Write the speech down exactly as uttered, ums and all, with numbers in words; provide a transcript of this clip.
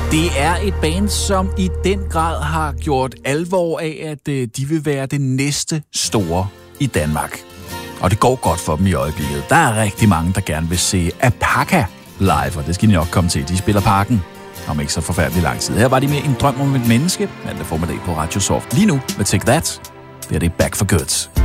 Det er et band, som i den grad har gjort alvor af, at de vil være det næste store i Danmark. Og det går godt for dem i øjeblikket. Der er rigtig mange, der gerne vil se Apaka live, og det skal I nok komme til. De spiller Parken om ikke så forfærdelig lang tid. Her var de med En drøm om et menneske, mandag formiddag på Radio Soft. Lige nu med Take That, det er det Back for Good.